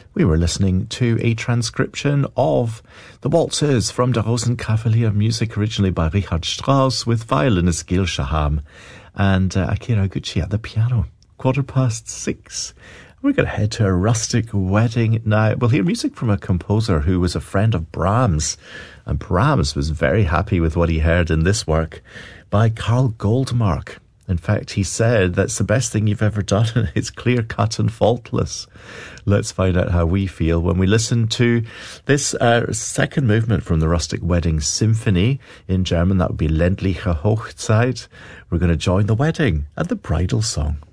We were listening to a transcription of the waltzes from Der Rosenkavalier, music originally by Richard Strauss, with violinist Gil Shaham and Akira Gucci at the piano. 6:15. We're going to head to a rustic wedding now. We'll hear music from a composer who was a friend of Brahms, and Brahms was very happy with what he heard in this work by Karl Goldmark. In fact, he said, that's the best thing you've ever done. It's clear cut and faultless. Let's find out how we feel when we listen to this second movement from the Rustic Wedding Symphony. In German, that would be Ländliche Hochzeit. We're going to join the wedding and the bridal song.